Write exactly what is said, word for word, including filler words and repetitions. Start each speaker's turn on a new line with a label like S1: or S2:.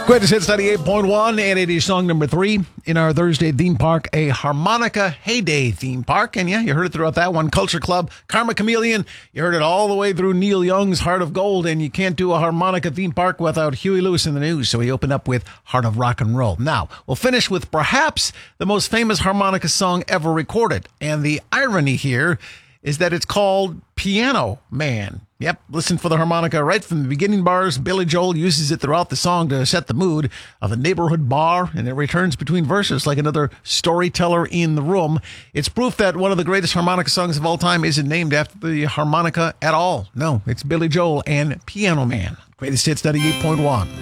S1: Greatest Hits ninety-eight point one, and it is song number three in our Thursday theme park, a harmonica heyday theme park. And yeah, you heard it throughout that one. Culture Club, Karma Chameleon. You heard it all the way through Neil Young's Heart of Gold, and you can't do a harmonica theme park without Huey Lewis in the News. So he opened up with Heart of Rock and Roll. Now, we'll finish with perhaps the most famous harmonica song ever recorded. And the irony here is that it's called Piano Man. Yep, listen for the harmonica right from the beginning bars. Billy Joel uses it throughout the song to set the mood of a neighborhood bar, and it returns between verses like another storyteller in the room. It's proof that one of the greatest harmonica songs of all time isn't named after the harmonica at all. No, it's Billy Joel and Piano Man. Greatest Hits ninety-eight point one.